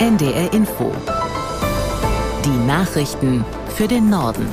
NDR Info. Die Nachrichten für den Norden.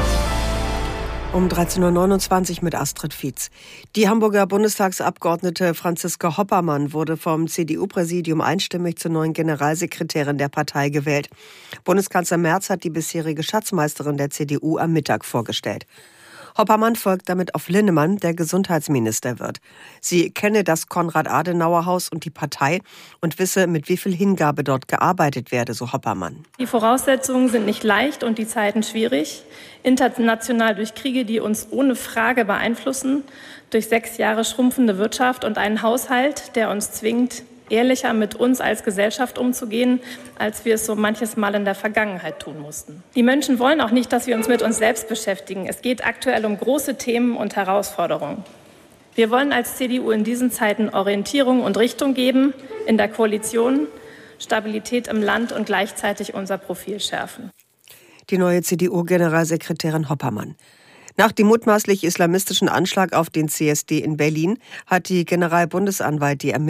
Um 13.29 Uhr mit Astrid Fietz. Die Hamburger Bundestagsabgeordnete Franziska Hoppermann wurde vom CDU-Präsidium einstimmig zur neuen Generalsekretärin der Partei gewählt. Bundeskanzler Merz hat die bisherige Schatzmeisterin der CDU am Mittag vorgestellt. Hoppermann folgt damit auf Linnemann, der Gesundheitsminister wird. Sie kenne das Konrad-Adenauer-Haus und die Partei und wisse, mit wie viel Hingabe dort gearbeitet werde, so Hoppermann. Die Voraussetzungen sind nicht leicht und die Zeiten schwierig. International durch Kriege, die uns ohne Frage beeinflussen, durch 6 Jahre schrumpfende Wirtschaft und einen Haushalt, der uns zwingt, ehrlicher mit uns als Gesellschaft umzugehen, als wir es so manches Mal in der Vergangenheit tun mussten. Die Menschen wollen auch nicht, dass wir uns mit uns selbst beschäftigen. Es geht aktuell um große Themen und Herausforderungen. Wir wollen als CDU in diesen Zeiten Orientierung und Richtung geben, in der Koalition, Stabilität im Land und gleichzeitig unser Profil schärfen. Die neue CDU-Generalsekretärin Hoppermann. Nach dem mutmaßlich islamistischen Anschlag auf den CSD in Berlin hat die Generalbundesanwalt die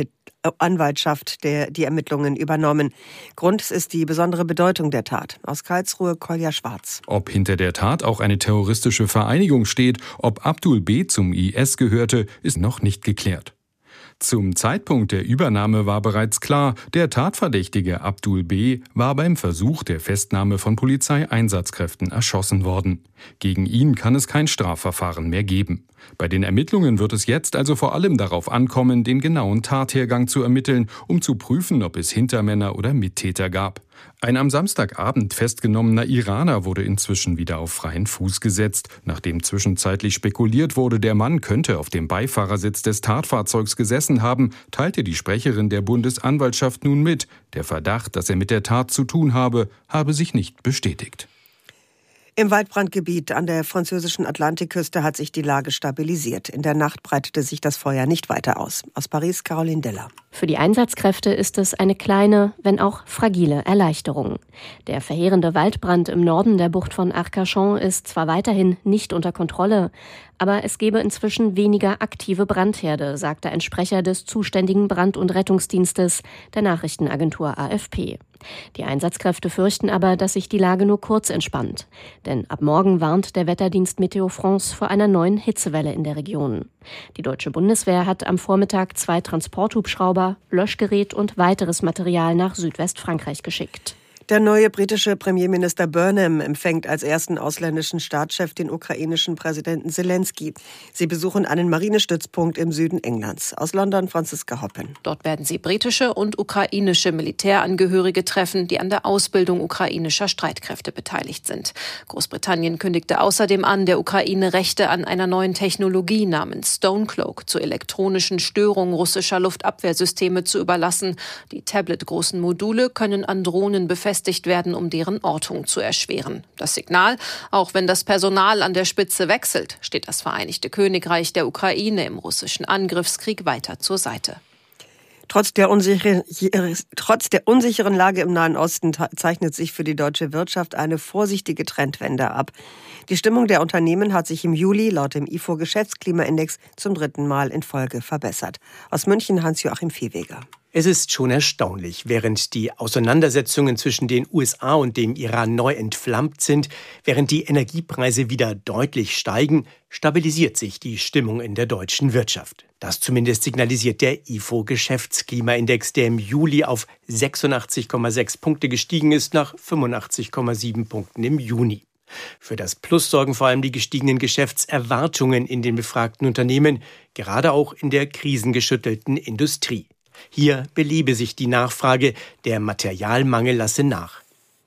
Ermittlungen übernommen. Grund ist die besondere Bedeutung der Tat. Aus Karlsruhe, Kolja Schwarz. Ob hinter der Tat auch eine terroristische Vereinigung steht, ob Abdul B. zum IS gehörte, ist noch nicht geklärt. Zum Zeitpunkt der Übernahme war bereits klar, der Tatverdächtige Abdul B. war beim Versuch der Festnahme von Polizeieinsatzkräften erschossen worden. Gegen ihn kann es kein Strafverfahren mehr geben. Bei den Ermittlungen wird es jetzt also vor allem darauf ankommen, den genauen Tathergang zu ermitteln, um zu prüfen, ob es Hintermänner oder Mittäter gab. Ein am Samstagabend festgenommener Iraner wurde inzwischen wieder auf freien Fuß gesetzt. Nachdem zwischenzeitlich spekuliert wurde, der Mann könnte auf dem Beifahrersitz des Tatfahrzeugs gesessen haben, teilte die Sprecherin der Bundesanwaltschaft nun mit. Der Verdacht, dass er mit der Tat zu tun habe sich nicht bestätigt. Im Waldbrandgebiet an der französischen Atlantikküste hat sich die Lage stabilisiert. In der Nacht breitete sich das Feuer nicht weiter aus. Aus Paris, Caroline Della. Für die Einsatzkräfte ist es eine kleine, wenn auch fragile Erleichterung. Der verheerende Waldbrand im Norden der Bucht von Arcachon ist zwar weiterhin nicht unter Kontrolle, aber es gebe inzwischen weniger aktive Brandherde, sagte ein Sprecher des zuständigen Brand- und Rettungsdienstes der Nachrichtenagentur AFP. Die Einsatzkräfte fürchten aber, dass sich die Lage nur kurz entspannt. Denn ab morgen warnt der Wetterdienst Meteo France vor einer neuen Hitzewelle in der Region. Die deutsche Bundeswehr hat am Vormittag 2 Transporthubschrauber, Löschgerät und weiteres Material nach Südwestfrankreich geschickt. Der neue britische Premierminister Burnham empfängt als ersten ausländischen Staatschef den ukrainischen Präsidenten Zelensky. Sie besuchen einen Marinestützpunkt im Süden Englands. Aus London, Franziska Hoppen. Dort werden sie britische und ukrainische Militärangehörige treffen, die an der Ausbildung ukrainischer Streitkräfte beteiligt sind. Großbritannien kündigte außerdem an, der Ukraine Rechte an einer neuen Technologie namens Stonecloak zur elektronischen Störung russischer Luftabwehrsysteme zu überlassen. Die tabletgroßen Module können an Drohnen befestigt werden, um deren Ortung zu erschweren. Das Signal: Auch wenn das Personal an der Spitze wechselt, steht das Vereinigte Königreich der Ukraine im russischen Angriffskrieg weiter zur Seite. Trotz der unsicheren Lage im Nahen Osten zeichnet sich für die deutsche Wirtschaft eine vorsichtige Trendwende ab. Die Stimmung der Unternehmen hat sich im Juli laut dem IFO-Geschäftsklimaindex zum 3. Mal in Folge verbessert. Aus München Hans-Joachim Viehweger. Es ist schon erstaunlich. Während die Auseinandersetzungen zwischen den USA und dem Iran neu entflammt sind, während die Energiepreise wieder deutlich steigen, stabilisiert sich die Stimmung in der deutschen Wirtschaft. Das zumindest signalisiert der IFO-Geschäftsklimaindex, der im Juli auf 86,6 Punkte gestiegen ist, nach 85,7 Punkten im Juni. Für das Plus sorgen vor allem die gestiegenen Geschäftserwartungen in den befragten Unternehmen, gerade auch in der krisengeschüttelten Industrie. Hier belebe sich die Nachfrage, der Materialmangel lasse nach.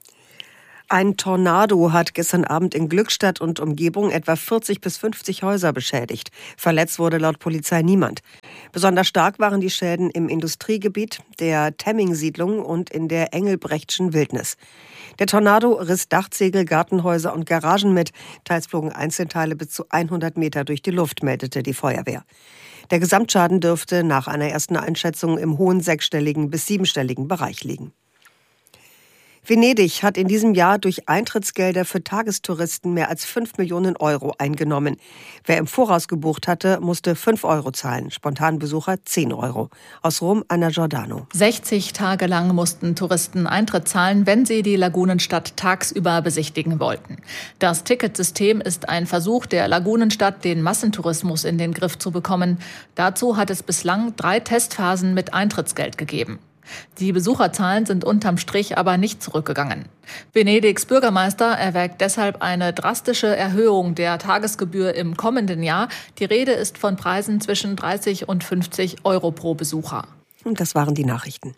Ein Tornado hat gestern Abend in Glückstadt und Umgebung etwa 40 bis 50 Häuser beschädigt. Verletzt wurde laut Polizei niemand. Besonders stark waren die Schäden im Industriegebiet, der Temming-Siedlung und in der Engelbrechtschen Wildnis. Der Tornado riss Dachziegel, Gartenhäuser und Garagen mit. Teils flogen Einzelteile bis zu 100 Meter durch die Luft, meldete die Feuerwehr. Der Gesamtschaden dürfte nach einer ersten Einschätzung im hohen 6- bis 7-stelligen Bereich liegen. Venedig hat in diesem Jahr durch Eintrittsgelder für Tagestouristen mehr als 5 Millionen Euro eingenommen. Wer im Voraus gebucht hatte, musste 5 Euro zahlen, Spontanbesucher 10 Euro. Aus Rom, Anna Giordano. 60 Tage lang mussten Touristen Eintritt zahlen, wenn sie die Lagunenstadt tagsüber besichtigen wollten. Das Ticketsystem ist ein Versuch der Lagunenstadt, den Massentourismus in den Griff zu bekommen. Dazu hat es bislang 3 Testphasen mit Eintrittsgeld gegeben. Die Besucherzahlen sind unterm Strich aber nicht zurückgegangen. Venedigs Bürgermeister erwägt deshalb eine drastische Erhöhung der Tagesgebühr im kommenden Jahr. Die Rede ist von Preisen zwischen 30 und 50 Euro pro Besucher. Und das waren die Nachrichten.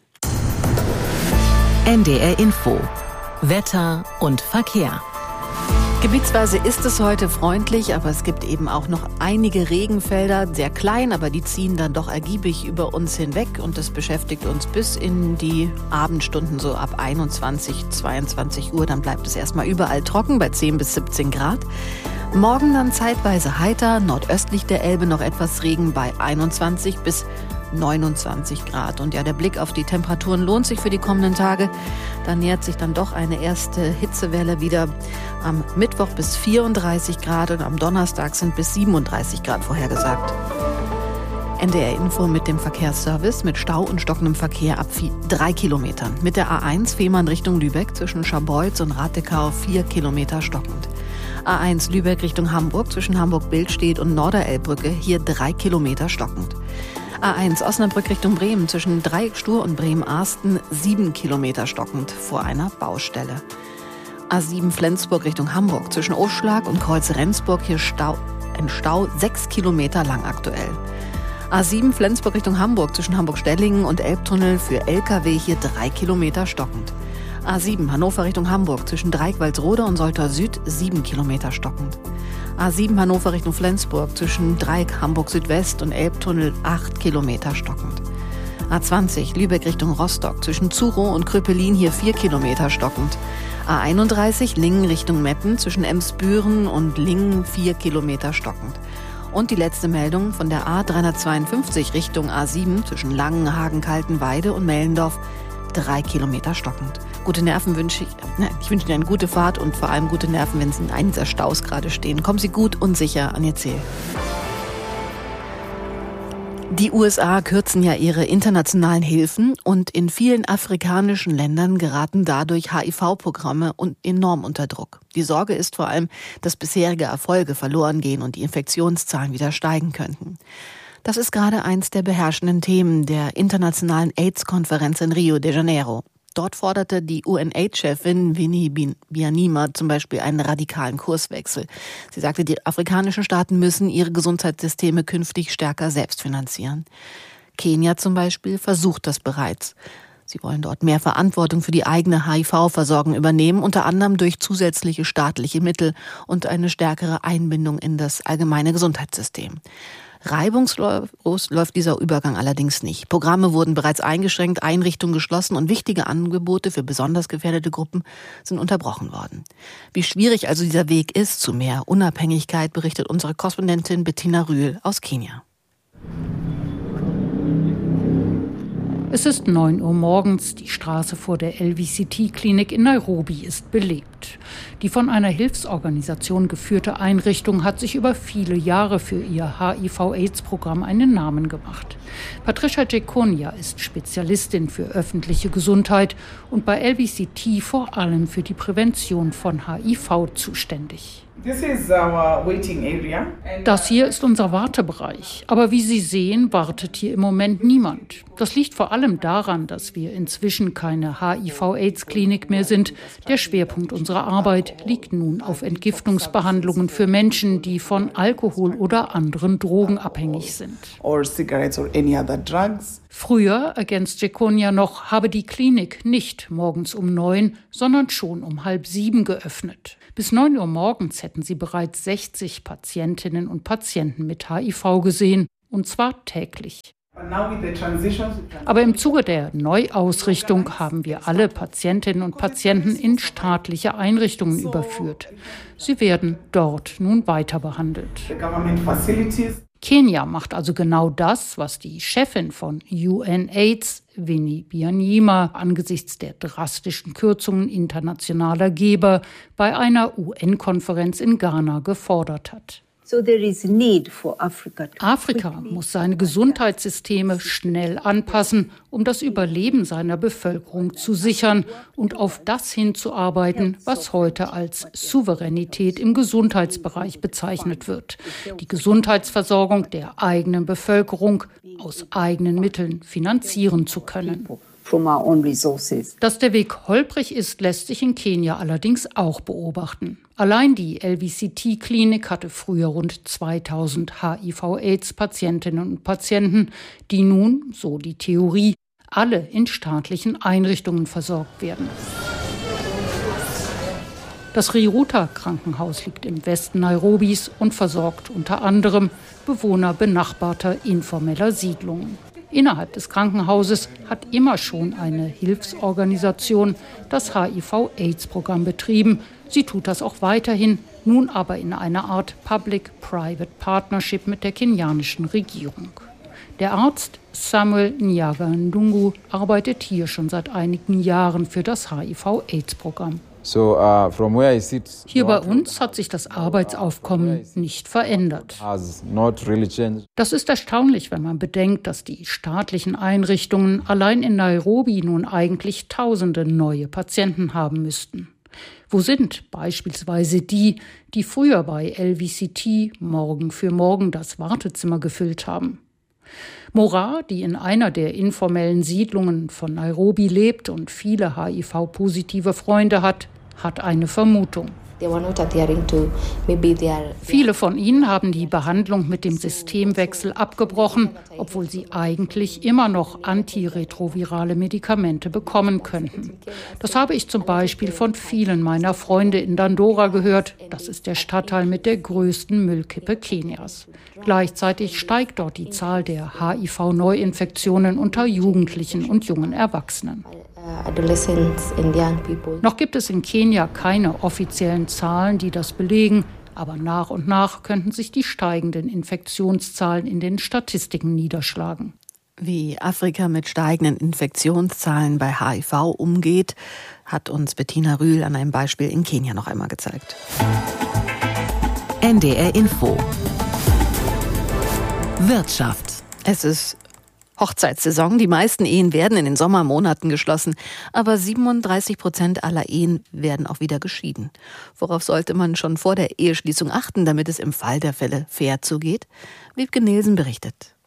NDR Info. Wetter und Verkehr. Gebietsweise ist es heute freundlich, aber es gibt eben auch noch einige Regenfelder, sehr klein, aber die ziehen dann doch ergiebig über uns hinweg und das beschäftigt uns bis in die Abendstunden, so ab 21, 22 Uhr. Dann bleibt es erstmal überall trocken bei 10 bis 17 Grad. Morgen dann zeitweise heiter, nordöstlich der Elbe noch etwas Regen bei 21 bis 29 Grad. Und ja, der Blick auf die Temperaturen lohnt sich für die kommenden Tage. Da nähert sich dann doch eine erste Hitzewelle wieder. Am Mittwoch bis 34 Grad und am Donnerstag sind bis 37 Grad vorhergesagt. NDR Info mit dem Verkehrsservice mit Stau und stockendem Verkehr ab 3 Kilometern. Mit der A1 Fehmarn Richtung Lübeck zwischen Scharbeutz und Rattekau 4 Kilometer stockend. A1 Lübeck Richtung Hamburg zwischen Hamburg-Billstedt und Norderelbbrücke hier 3 Kilometer stockend. A1 Osnabrück Richtung Bremen zwischen Dreieckstur und Bremen-Arsten 7 Kilometer stockend vor einer Baustelle. A7 Flensburg Richtung Hamburg zwischen Oschlag und Kreuz Rendsburg hier ein Stau 6 Kilometer lang aktuell. A7 Flensburg Richtung Hamburg zwischen Hamburg-Stellingen und Elbtunnel für LKW hier 3 Kilometer stockend. A7 Hannover Richtung Hamburg zwischen Dreieck-Walsrode und Soltau Süd 7 Kilometer stockend. A7 Hannover Richtung Flensburg zwischen Dreieck Hamburg Südwest und Elbtunnel 8 Kilometer stockend. A20 Lübeck Richtung Rostock zwischen Zurow und Kröpelin hier 4 Kilometer stockend. A31 Lingen Richtung Meppen zwischen Emsbüren und Lingen 4 Kilometer stockend. Und die letzte Meldung von der A352 Richtung A7 zwischen Langenhagen, Kaltenweide und Mellendorf 3 Kilometer stockend. Gute Nerven wünsche ich. Ich wünsche Ihnen eine gute Fahrt und vor allem gute Nerven, wenn Sie in einem dieser Staus gerade stehen. Kommen Sie gut und sicher an Ihr Ziel. Die USA kürzen ja ihre internationalen Hilfen und in vielen afrikanischen Ländern geraten dadurch HIV-Programme enorm unter Druck. Die Sorge ist vor allem, dass bisherige Erfolge verloren gehen und die Infektionszahlen wieder steigen könnten. Das ist gerade eins der beherrschenden Themen der internationalen AIDS-Konferenz in Rio de Janeiro. Dort forderte die UN-AIDS-Chefin Winnie Byanyima zum Beispiel einen radikalen Kurswechsel. Sie sagte, die afrikanischen Staaten müssen ihre Gesundheitssysteme künftig stärker selbst finanzieren. Kenia zum Beispiel versucht das bereits. Sie wollen dort mehr Verantwortung für die eigene HIV-Versorgung übernehmen, unter anderem durch zusätzliche staatliche Mittel und eine stärkere Einbindung in das allgemeine Gesundheitssystem. Reibungslos läuft dieser Übergang allerdings nicht. Programme wurden bereits eingeschränkt, Einrichtungen geschlossen und wichtige Angebote für besonders gefährdete Gruppen sind unterbrochen worden. Wie schwierig also dieser Weg ist zu mehr Unabhängigkeit, berichtet unsere Korrespondentin Bettina Rühl aus Kenia. Es ist 9 Uhr morgens. Die Straße vor der LVCT-Klinik in Nairobi ist belebt. Die von einer Hilfsorganisation geführte Einrichtung hat sich über viele Jahre für ihr HIV-AIDS-Programm einen Namen gemacht. Patricia Jekonia ist Spezialistin für öffentliche Gesundheit und bei LVCT vor allem für die Prävention von HIV zuständig. Das hier ist unser Wartebereich. Aber wie Sie sehen, wartet hier im Moment niemand. Das liegt vor allem daran, dass wir inzwischen keine HIV-AIDS-Klinik mehr sind. Der Schwerpunkt unserer Arbeit liegt nun auf Entgiftungsbehandlungen für Menschen, die von Alkohol oder anderen Drogen abhängig sind. Früher, ergänzt Jekonia noch, habe die Klinik nicht morgens um 9, sondern schon um 6:30 geöffnet. Bis 9 Uhr morgens hätten sie bereits 60 Patientinnen und Patienten mit HIV gesehen, und zwar täglich. Aber im Zuge der Neuausrichtung haben wir alle Patientinnen und Patienten in staatliche Einrichtungen überführt. Sie werden dort nun weiter behandelt. Kenia macht also genau das, was die Chefin von UNAIDS, Winnie Byanyima, angesichts der drastischen Kürzungen internationaler Geber bei einer UN-Konferenz in Ghana gefordert hat. Afrika muss seine Gesundheitssysteme schnell anpassen, um das Überleben seiner Bevölkerung zu sichern und auf das hinzuarbeiten, was heute als Souveränität im Gesundheitsbereich bezeichnet wird. Die Gesundheitsversorgung der eigenen Bevölkerung aus eigenen Mitteln finanzieren zu können. Dass der Weg holprig ist, lässt sich in Kenia allerdings auch beobachten. Allein die LVCT-Klinik hatte früher rund 2000 HIV-AIDS-Patientinnen und Patienten, die nun, so die Theorie, alle in staatlichen Einrichtungen versorgt werden. Das Riruta-Krankenhaus liegt im Westen Nairobis und versorgt unter anderem Bewohner benachbarter informeller Siedlungen. Innerhalb des Krankenhauses hat immer schon eine Hilfsorganisation das HIV-AIDS-Programm betrieben. Sie tut das auch weiterhin, nun aber in einer Art Public-Private Partnership mit der kenianischen Regierung. Der Arzt Samuel Nyaga Ndungu arbeitet hier schon seit einigen Jahren für das HIV-AIDS-Programm. Hier bei uns hat sich das Arbeitsaufkommen nicht verändert. Das ist erstaunlich, wenn man bedenkt, dass die staatlichen Einrichtungen allein in Nairobi nun eigentlich Tausende neue Patienten haben müssten. Wo sind beispielsweise die, die früher bei LVCT Morgen für Morgen das Wartezimmer gefüllt haben? Mora, die in einer der informellen Siedlungen von Nairobi lebt und viele HIV-positive Freunde hat eine Vermutung. Viele von ihnen haben die Behandlung mit dem Systemwechsel abgebrochen, obwohl sie eigentlich immer noch antiretrovirale Medikamente bekommen könnten. Das habe ich zum Beispiel von vielen meiner Freunde in Dandora gehört. Das ist der Stadtteil mit der größten Müllkippe Kenias. Gleichzeitig steigt dort die Zahl der HIV-Neuinfektionen unter Jugendlichen und jungen Erwachsenen. Noch gibt es in Kenia keine offiziellen Zahlen, die das belegen, aber nach und nach könnten sich die steigenden Infektionszahlen in den Statistiken niederschlagen. Wie Afrika mit steigenden Infektionszahlen bei HIV umgeht, hat uns Bettina Rühl an einem Beispiel in Kenia noch einmal gezeigt. NDR Info. Wirtschaft. Es ist Hochzeitssaison. Die meisten Ehen werden in den Sommermonaten geschlossen, aber 37% aller Ehen werden auch wieder geschieden. Worauf sollte man schon vor der Eheschließung achten, damit es im Fall der Fälle fair zugeht? Wiebke Nielsen berichtet.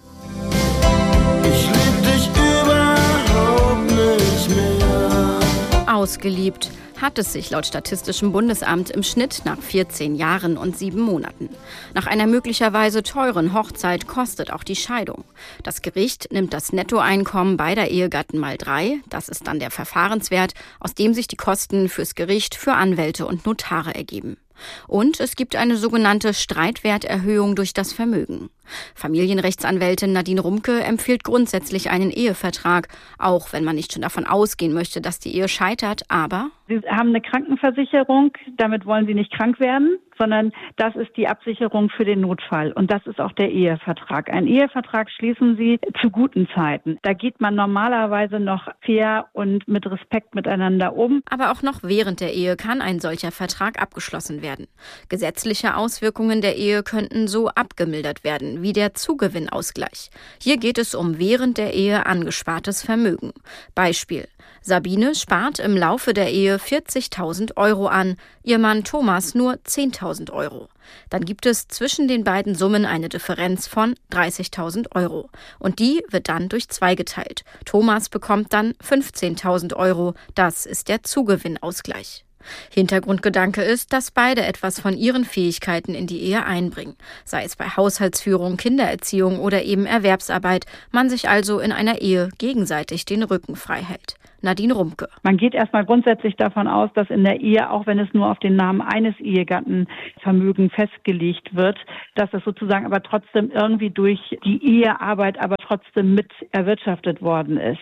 Ich lieb dich überhaupt nicht mehr. Ausgeliebt hat es sich laut Statistischem Bundesamt im Schnitt nach 14 Jahren und 7 Monaten. Nach einer möglicherweise teuren Hochzeit kostet auch die Scheidung. Das Gericht nimmt das Nettoeinkommen beider Ehegatten mal 3, das ist dann der Verfahrenswert, aus dem sich die Kosten fürs Gericht, für Anwälte und Notare ergeben. Und es gibt eine sogenannte Streitwerterhöhung durch das Vermögen. Familienrechtsanwältin Nadine Rumke empfiehlt grundsätzlich einen Ehevertrag, auch wenn man nicht schon davon ausgehen möchte, dass die Ehe scheitert, aber Sie haben eine Krankenversicherung, damit wollen Sie nicht krank werden, sondern das ist die Absicherung für den Notfall. Und das ist auch der Ehevertrag. Ein Ehevertrag schließen Sie zu guten Zeiten. Da geht man normalerweise noch fair und mit Respekt miteinander um. Aber auch noch während der Ehe kann ein solcher Vertrag abgeschlossen werden. Gesetzliche Auswirkungen der Ehe könnten so abgemildert werden, wie der Zugewinnausgleich. Hier geht es um während der Ehe angespartes Vermögen. Beispiel: Sabine spart im Laufe der Ehe 40.000 Euro an, ihr Mann Thomas nur 10.000 Euro. Dann gibt es zwischen den beiden Summen eine Differenz von 30.000 Euro. Und die wird dann durch 2 geteilt. Thomas bekommt dann 15.000 Euro. Das ist der Zugewinnausgleich. Hintergrundgedanke ist, dass beide etwas von ihren Fähigkeiten in die Ehe einbringen. Sei es bei Haushaltsführung, Kindererziehung oder eben Erwerbsarbeit. Man sich also in einer Ehe gegenseitig den Rücken frei hält. Nadine Rumke. Man geht erstmal grundsätzlich davon aus, dass in der Ehe, auch wenn es nur auf den Namen eines Ehegatten Vermögen festgelegt wird, dass das sozusagen aber trotzdem irgendwie durch die Ehearbeit aber trotzdem mit erwirtschaftet worden ist.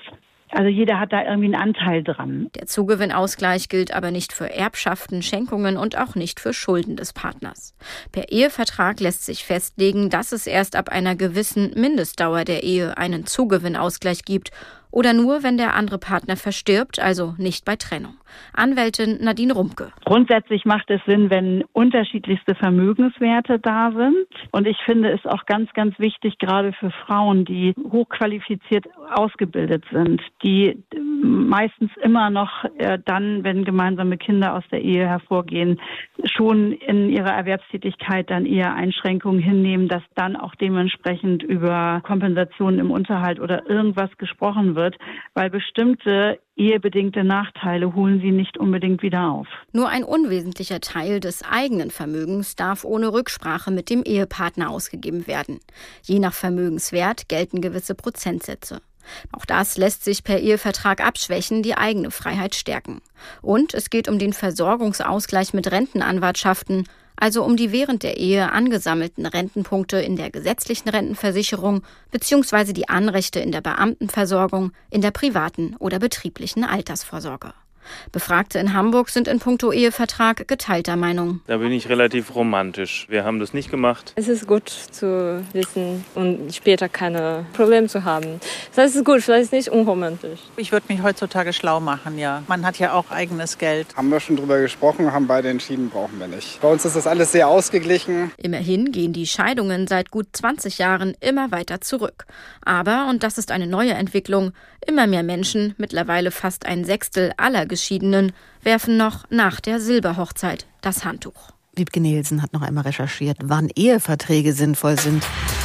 Also jeder hat da irgendwie einen Anteil dran. Der Zugewinnausgleich gilt aber nicht für Erbschaften, Schenkungen und auch nicht für Schulden des Partners. Per Ehevertrag lässt sich festlegen, dass es erst ab einer gewissen Mindestdauer der Ehe einen Zugewinnausgleich gibt oder nur, wenn der andere Partner verstirbt, also nicht bei Trennung. Anwältin Nadine Rumke. Grundsätzlich macht es Sinn, wenn unterschiedlichste Vermögenswerte da sind. Und ich finde es auch ganz, ganz wichtig, gerade für Frauen, die hochqualifiziert ausgebildet sind, die meistens immer noch dann, wenn gemeinsame Kinder aus der Ehe hervorgehen, schon in ihrer Erwerbstätigkeit dann eher Einschränkungen hinnehmen, dass dann auch dementsprechend über Kompensationen im Unterhalt oder irgendwas gesprochen wird, weil bestimmte ehebedingte Nachteile holen sie nicht unbedingt wieder auf. Nur ein unwesentlicher Teil des eigenen Vermögens darf ohne Rücksprache mit dem Ehepartner ausgegeben werden. Je nach Vermögenswert gelten gewisse Prozentsätze. Auch das lässt sich per Ehevertrag abschwächen, die eigene Freiheit stärken. Und es geht um den Versorgungsausgleich mit Rentenanwartschaften, also um die während der Ehe angesammelten Rentenpunkte in der gesetzlichen Rentenversicherung bzw. die Anrechte in der Beamtenversorgung, in der privaten oder betrieblichen Altersvorsorge. Befragte in Hamburg sind in puncto Ehevertrag geteilter Meinung. Da bin ich relativ romantisch. Wir haben das nicht gemacht. Es ist gut zu wissen und später keine Probleme zu haben. Das ist gut, vielleicht nicht unromantisch. Ich würde mich heutzutage schlau machen, ja. Man hat ja auch eigenes Geld. Haben wir schon drüber gesprochen, haben beide entschieden, brauchen wir nicht. Bei uns ist das alles sehr ausgeglichen. Immerhin gehen die Scheidungen seit gut 20 Jahren immer weiter zurück. Aber, und das ist eine neue Entwicklung, immer mehr Menschen, mittlerweile fast ein Sechstel aller Geschiedenen, werfen noch nach der Silberhochzeit das Handtuch. Wiebke Nielsen hat noch einmal recherchiert, wann Eheverträge sinnvoll sind.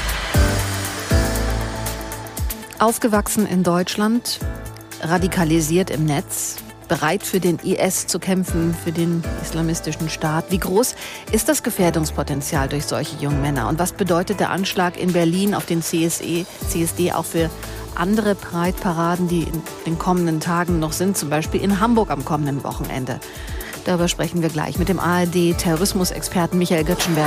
Aufgewachsen in Deutschland, radikalisiert im Netz, bereit für den IS zu kämpfen, für den islamistischen Staat. Wie groß ist das Gefährdungspotenzial durch solche jungen Männer? Und was bedeutet der Anschlag in Berlin auf den CSD auch für andere Pride-Paraden, die in den kommenden Tagen noch sind, zum Beispiel in Hamburg am kommenden Wochenende? Darüber sprechen wir gleich mit dem ARD-Terrorismusexperten Michael Göttschenberg.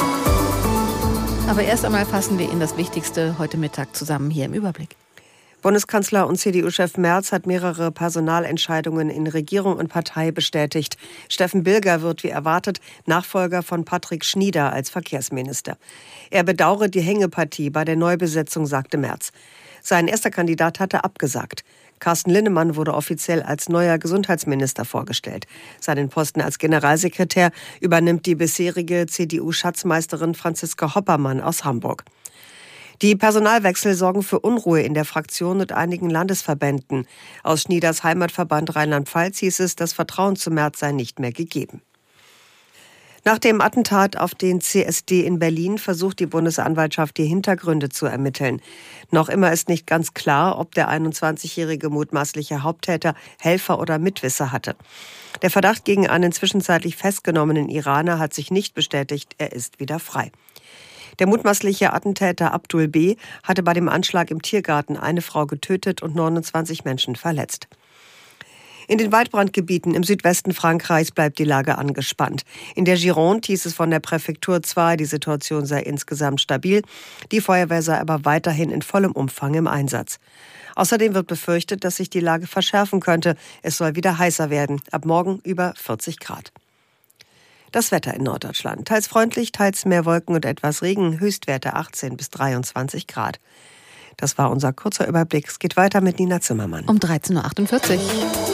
Aber erst einmal fassen wir Ihnen das Wichtigste heute Mittag zusammen hier im Überblick. Bundeskanzler und CDU-Chef Merz hat mehrere Personalentscheidungen in Regierung und Partei bestätigt. Steffen Bilger wird wie erwartet Nachfolger von Patrick Schnieder als Verkehrsminister. Er bedauere die Hängepartie bei der Neubesetzung, sagte Merz. Sein erster Kandidat hatte abgesagt. Carsten Linnemann wurde offiziell als neuer Gesundheitsminister vorgestellt. Seinen Posten als Generalsekretär übernimmt die bisherige CDU-Schatzmeisterin Franziska Hoppermann aus Hamburg. Die Personalwechsel sorgen für Unruhe in der Fraktion und einigen Landesverbänden. Aus Schnieders Heimatverband Rheinland-Pfalz hieß es, das Vertrauen zu Merz sei nicht mehr gegeben. Nach dem Attentat auf den CSD in Berlin versucht die Bundesanwaltschaft, die Hintergründe zu ermitteln. Noch immer ist nicht ganz klar, ob der 21-jährige mutmaßliche Haupttäter Helfer oder Mitwisser hatte. Der Verdacht gegen einen zwischenzeitlich festgenommenen Iraner hat sich nicht bestätigt, er ist wieder frei. Der mutmaßliche Attentäter Abdul B. hatte bei dem Anschlag im Tiergarten eine Frau getötet und 29 Menschen verletzt. In den Waldbrandgebieten im Südwesten Frankreichs bleibt die Lage angespannt. In der Gironde hieß es von der Präfektur zwar, die Situation sei insgesamt stabil, die Feuerwehr sei aber weiterhin in vollem Umfang im Einsatz. Außerdem wird befürchtet, dass sich die Lage verschärfen könnte. Es soll wieder heißer werden, ab morgen über 40 Grad. Das Wetter in Norddeutschland. Teils freundlich, teils mehr Wolken und etwas Regen. Höchstwerte 18 bis 23 Grad. Das war unser kurzer Überblick. Es geht weiter mit Nina Zimmermann. Um 13.48 Uhr.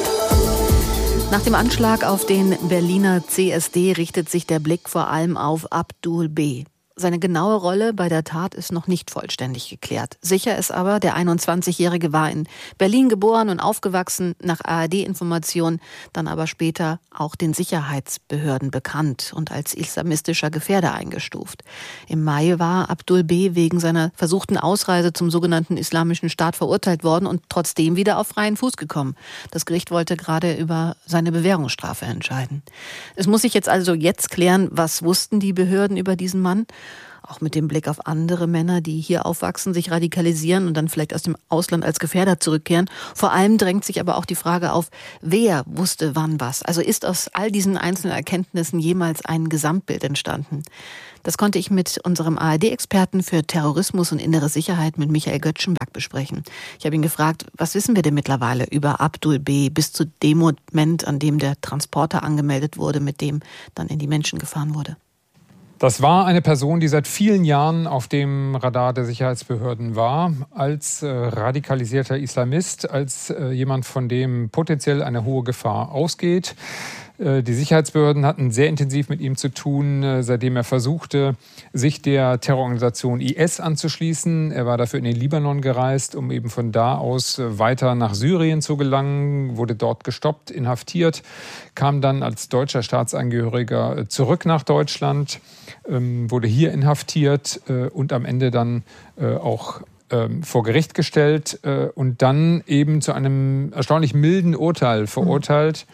Nach dem Anschlag auf den Berliner CSD richtet sich der Blick vor allem auf Abdul B. Seine genaue Rolle bei der Tat ist noch nicht vollständig geklärt. Sicher ist aber, der 21-Jährige war in Berlin geboren und aufgewachsen, nach ARD-Informationen, dann aber später auch den Sicherheitsbehörden bekannt und als islamistischer Gefährder eingestuft. Im Mai war Abdul B. wegen seiner versuchten Ausreise zum sogenannten Islamischen Staat verurteilt worden und trotzdem wieder auf freien Fuß gekommen. Das Gericht wollte gerade über seine Bewährungsstrafe entscheiden. Es muss sich jetzt klären, was wussten die Behörden über diesen Mann? auch mit dem Blick auf andere Männer, die hier aufwachsen, sich radikalisieren und dann vielleicht aus dem Ausland als Gefährder zurückkehren. Vor allem drängt sich aber auch die Frage auf, wer wusste wann was? Also ist aus all diesen einzelnen Erkenntnissen jemals ein Gesamtbild entstanden? Das konnte ich mit unserem ARD-Experten für Terrorismus und innere Sicherheit, mit Michael Göttschenberg, besprechen. Ich habe ihn gefragt, was wissen wir denn mittlerweile über Abdul B. bis zu dem Moment, an dem der Transporter angemeldet wurde, mit dem dann in die Menschen gefahren wurde? Das war eine Person, die seit vielen Jahren auf dem Radar der Sicherheitsbehörden war, als radikalisierter Islamist, als jemand, von dem potenziell eine hohe Gefahr ausgeht. Die Sicherheitsbehörden hatten sehr intensiv mit ihm zu tun, seitdem er versuchte, sich der Terrororganisation IS anzuschließen. Er war dafür in den Libanon gereist, um eben von da aus weiter nach Syrien zu gelangen, wurde dort gestoppt, inhaftiert, kam dann als deutscher Staatsangehöriger zurück nach Deutschland, wurde hier inhaftiert und am Ende dann auch vor Gericht gestellt und dann eben zu einem erstaunlich milden Urteil verurteilt.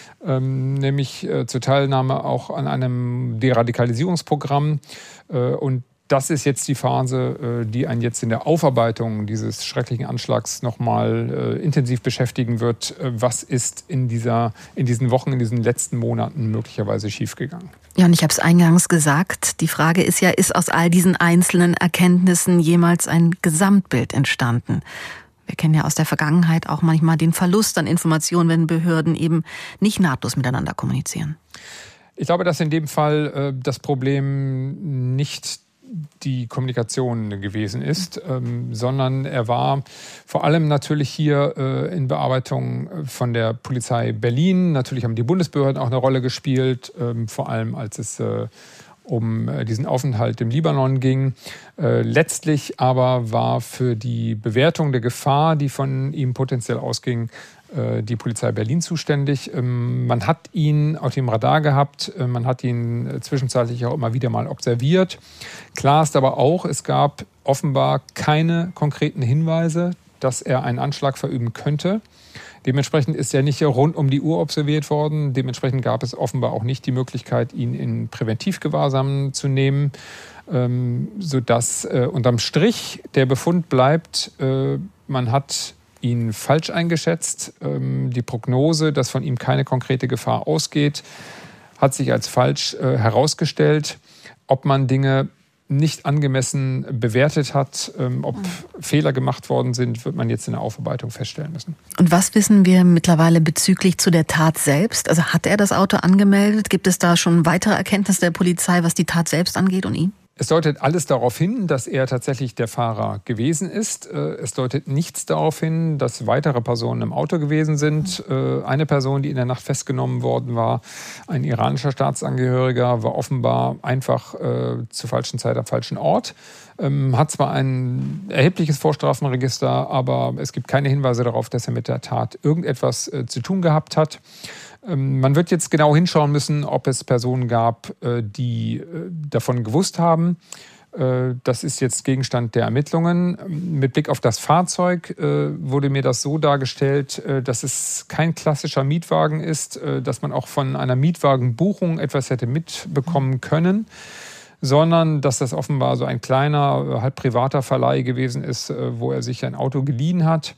Nämlich zur Teilnahme auch an einem Deradikalisierungsprogramm. Und das ist jetzt die Phase, die einen jetzt in der Aufarbeitung dieses schrecklichen Anschlags nochmal intensiv beschäftigen wird. Was ist in diesen Wochen, in diesen letzten Monaten möglicherweise schiefgegangen? Ja, und ich habe es eingangs gesagt, die Frage ist ja, ist aus all diesen einzelnen Erkenntnissen jemals ein Gesamtbild entstanden? Wir kennen ja aus der Vergangenheit auch manchmal den Verlust an Informationen, wenn Behörden eben nicht nahtlos miteinander kommunizieren. Ich glaube, dass in dem Fall das Problem nicht die Kommunikation gewesen ist, sondern er war vor allem natürlich hier in Bearbeitung von der Polizei Berlin. Natürlich haben die Bundesbehörden auch eine Rolle gespielt, vor allem als es um diesen Aufenthalt im Libanon ging. Letztlich aber war für die Bewertung der Gefahr, die von ihm potenziell ausging, die Polizei Berlin zuständig. Man hat ihn auf dem Radar gehabt, man hat ihn zwischenzeitlich auch immer wieder mal observiert. Klar ist aber auch, es gab offenbar keine konkreten Hinweise, dass er einen Anschlag verüben könnte. Dementsprechend ist er nicht rund um die Uhr observiert worden. Dementsprechend gab es offenbar auch nicht die Möglichkeit, ihn in Präventivgewahrsam zu nehmen, sodass unterm Strich der Befund bleibt, man hat ihn falsch eingeschätzt. Die Prognose, dass von ihm keine konkrete Gefahr ausgeht, hat sich als falsch herausgestellt. Ob man Dinge nicht angemessen bewertet hat, ob Fehler gemacht worden sind, wird man jetzt in der Aufarbeitung feststellen müssen. Und was wissen wir mittlerweile bezüglich zu der Tat selbst? Also hat er das Auto angemeldet? Gibt es da schon weitere Erkenntnisse der Polizei, was die Tat selbst angeht und ihn? Es deutet alles darauf hin, dass er tatsächlich der Fahrer gewesen ist. Es deutet nichts darauf hin, dass weitere Personen im Auto gewesen sind. Eine Person, die in der Nacht festgenommen worden war, ein iranischer Staatsangehöriger, war offenbar einfach zur falschen Zeit am falschen Ort. Hat zwar ein erhebliches Vorstrafenregister, aber es gibt keine Hinweise darauf, dass er mit der Tat irgendetwas zu tun gehabt hat. Man wird jetzt genau hinschauen müssen, ob es Personen gab, die davon gewusst haben. Das ist jetzt Gegenstand der Ermittlungen. Mit Blick auf das Fahrzeug wurde mir das so dargestellt, dass es kein klassischer Mietwagen ist, dass man auch von einer Mietwagenbuchung etwas hätte mitbekommen können, sondern dass das offenbar so ein kleiner, halb privater Verleih gewesen ist, wo er sich ein Auto geliehen hat.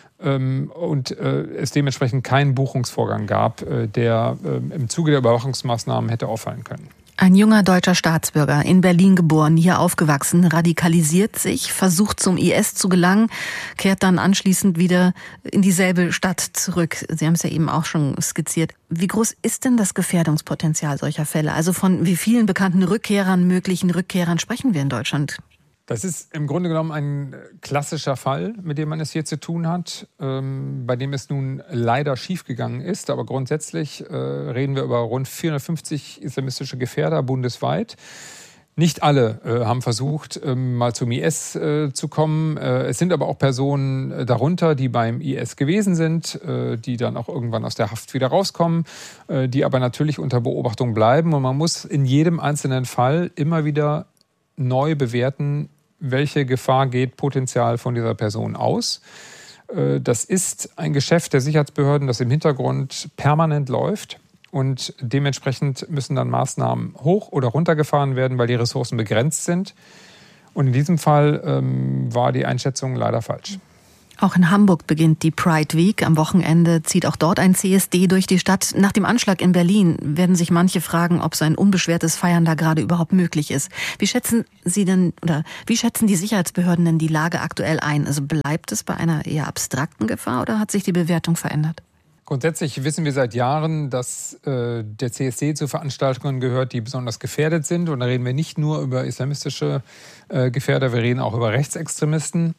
Und es dementsprechend keinen Buchungsvorgang gab, der im Zuge der Überwachungsmaßnahmen hätte auffallen können. Ein junger deutscher Staatsbürger, in Berlin geboren, hier aufgewachsen, radikalisiert sich, versucht zum IS zu gelangen, kehrt dann anschließend wieder in dieselbe Stadt zurück. Sie haben es ja eben auch schon skizziert. Wie groß ist denn das Gefährdungspotenzial solcher Fälle? Also von wie vielen bekannten Rückkehrern, möglichen Rückkehrern sprechen wir in Deutschland? Das ist im Grunde genommen ein klassischer Fall, mit dem man es hier zu tun hat, bei dem es nun leider schiefgegangen ist. Aber grundsätzlich reden wir über rund 450 islamistische Gefährder bundesweit. Nicht alle haben versucht, mal zum IS zu kommen. Es sind aber auch Personen darunter, die beim IS gewesen sind, die dann auch irgendwann aus der Haft wieder rauskommen, die aber natürlich unter Beobachtung bleiben. Und man muss in jedem einzelnen Fall immer wieder neu bewerten, welche Gefahr geht potenziell von dieser Person aus. Das ist ein Geschäft der Sicherheitsbehörden, das im Hintergrund permanent läuft. und dementsprechend müssen dann Maßnahmen hoch- oder runtergefahren werden, weil die Ressourcen begrenzt sind. Und in diesem Fall war die Einschätzung leider falsch. Auch in Hamburg beginnt die Pride Week. Am Wochenende zieht auch dort ein CSD durch die Stadt. Nach dem Anschlag in Berlin werden sich manche fragen, ob so ein unbeschwertes Feiern da gerade überhaupt möglich ist. Wie schätzen die Sicherheitsbehörden denn die Lage aktuell ein? Also bleibt es bei einer eher abstrakten Gefahr oder hat sich die Bewertung verändert? Grundsätzlich wissen wir seit Jahren, dass der CSD zu Veranstaltungen gehört, die besonders gefährdet sind. Und da reden wir nicht nur über islamistische Gefährder, wir reden auch über Rechtsextremisten.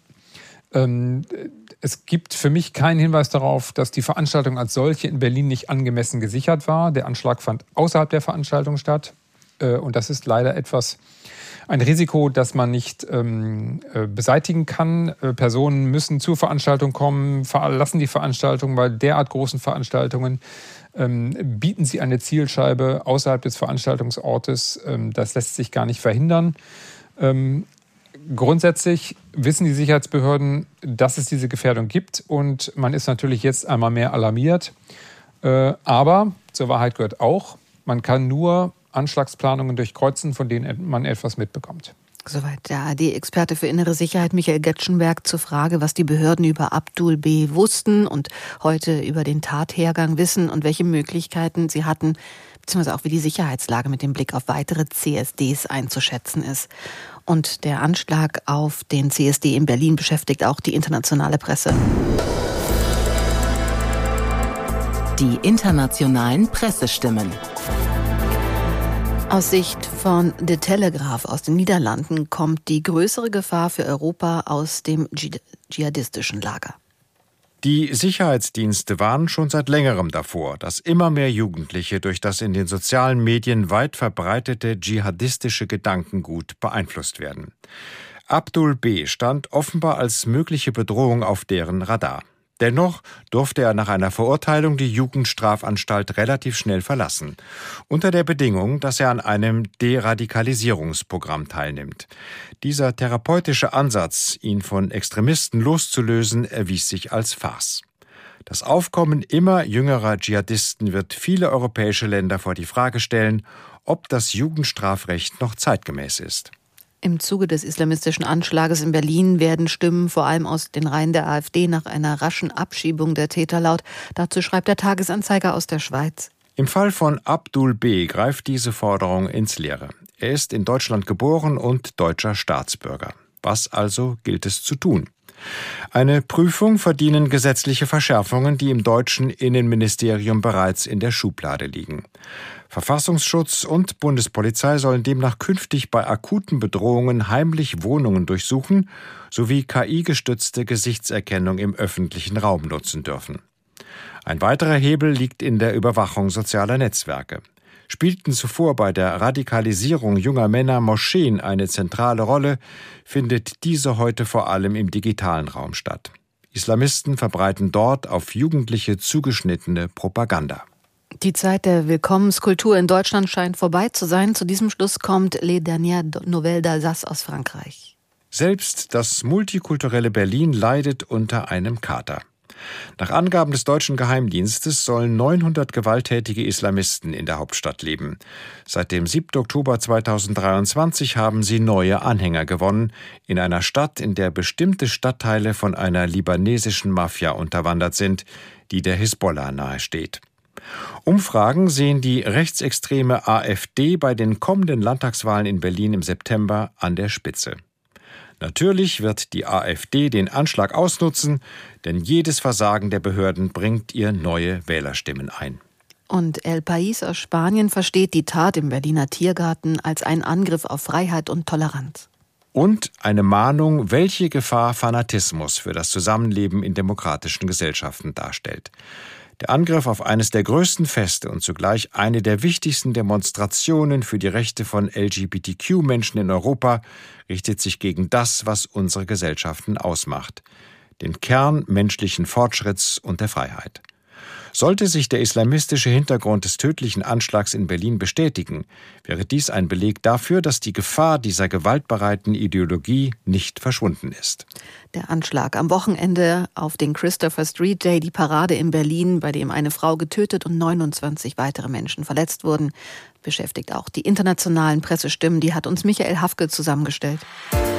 Es gibt für mich keinen Hinweis darauf, dass die Veranstaltung als solche in Berlin nicht angemessen gesichert war. Der Anschlag fand außerhalb der Veranstaltung statt. Und das ist leider ein Risiko, das man nicht beseitigen kann. Personen müssen zur Veranstaltung kommen, verlassen die Veranstaltung. Bei derart großen Veranstaltungen bieten sie eine Zielscheibe außerhalb des Veranstaltungsortes. Das lässt sich gar nicht verhindern. Grundsätzlich wissen die Sicherheitsbehörden, dass es diese Gefährdung gibt und man ist natürlich jetzt einmal mehr alarmiert. Aber zur Wahrheit gehört auch, man kann nur Anschlagsplanungen durchkreuzen, von denen man etwas mitbekommt. Soweit der ARD-Experte für innere Sicherheit Michael Getschenberg zur Frage, was die Behörden über Abdul B. wussten und heute über den Tathergang wissen und welche Möglichkeiten sie hatten, beziehungsweise auch wie die Sicherheitslage mit dem Blick auf weitere CSDs einzuschätzen ist. Und der Anschlag auf den CSD in Berlin beschäftigt auch die internationale Presse. Die internationalen Pressestimmen. Aus Sicht von The Telegraph aus den Niederlanden kommt die größere Gefahr für Europa aus dem dschihadistischen Lager. Die Sicherheitsdienste warnen schon seit längerem davor, dass immer mehr Jugendliche durch das in den sozialen Medien weit verbreitete dschihadistische Gedankengut beeinflusst werden. Abdul B. stand offenbar als mögliche Bedrohung auf deren Radar. Dennoch durfte er nach einer Verurteilung die Jugendstrafanstalt relativ schnell verlassen, unter der Bedingung, dass er an einem Deradikalisierungsprogramm teilnimmt. Dieser therapeutische Ansatz, ihn von Extremisten loszulösen, erwies sich als Farce. Das Aufkommen immer jüngerer Dschihadisten wird viele europäische Länder vor die Frage stellen, ob das Jugendstrafrecht noch zeitgemäß ist. Im Zuge des islamistischen Anschlages in Berlin werden Stimmen vor allem aus den Reihen der AfD nach einer raschen Abschiebung der Täter laut. Dazu schreibt der Tagesanzeiger aus der Schweiz. Im Fall von Abdul B. greift diese Forderung ins Leere. Er ist in Deutschland geboren und deutscher Staatsbürger. Was also gilt es zu tun? Eine Prüfung verdienen gesetzliche Verschärfungen, die im deutschen Innenministerium bereits in der Schublade liegen. Verfassungsschutz und Bundespolizei sollen demnach künftig bei akuten Bedrohungen heimlich Wohnungen durchsuchen sowie KI-gestützte Gesichtserkennung im öffentlichen Raum nutzen dürfen. Ein weiterer Hebel liegt in der Überwachung sozialer Netzwerke. Spielten zuvor bei der Radikalisierung junger Männer Moscheen eine zentrale Rolle, findet diese heute vor allem im digitalen Raum statt. Islamisten verbreiten dort auf Jugendliche zugeschnittene Propaganda. Die Zeit der Willkommenskultur in Deutschland scheint vorbei zu sein. Zu diesem Schluss kommt Les Dernières Nouvelles d'Alsace aus Frankreich. Selbst das multikulturelle Berlin leidet unter einem Kater. Nach Angaben des deutschen Geheimdienstes sollen 900 gewalttätige Islamisten in der Hauptstadt leben. Seit dem 7. Oktober 2023 haben sie neue Anhänger gewonnen, in einer Stadt, in der bestimmte Stadtteile von einer libanesischen Mafia unterwandert sind, die der Hisbollah nahesteht. Umfragen sehen die rechtsextreme AfD bei den kommenden Landtagswahlen in Berlin im September an der Spitze. Natürlich wird die AfD den Anschlag ausnutzen, denn jedes Versagen der Behörden bringt ihr neue Wählerstimmen ein. Und El País aus Spanien versteht die Tat im Berliner Tiergarten als einen Angriff auf Freiheit und Toleranz. Und eine Mahnung, welche Gefahr Fanatismus für das Zusammenleben in demokratischen Gesellschaften darstellt. Der Angriff auf eines der größten Feste und zugleich eine der wichtigsten Demonstrationen für die Rechte von LGBTQ-Menschen in Europa richtet sich gegen das, was unsere Gesellschaften ausmacht: den Kern menschlichen Fortschritts und der Freiheit. Sollte sich der islamistische Hintergrund des tödlichen Anschlags in Berlin bestätigen, wäre dies ein Beleg dafür, dass die Gefahr dieser gewaltbereiten Ideologie nicht verschwunden ist. Der Anschlag am Wochenende auf den Christopher Street Day, die Parade in Berlin, bei dem eine Frau getötet und 29 weitere Menschen verletzt wurden, beschäftigt auch die internationalen Pressestimmen. Die hat uns Michael Hafke zusammengestellt.